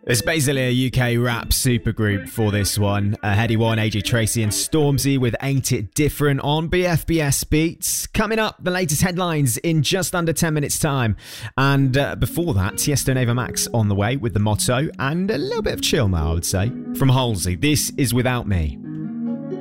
It's basically a UK rap supergroup for this one. Heady One, AJ Tracey and Stormzy with Ain't It Different on BFBS Beats. Coming up, the latest headlines in just under 10 minutes time. And before that, Tiesto and Ava Max on the way with The Motto and a little bit of chill now, I would say. From Halsey, this is Without Me.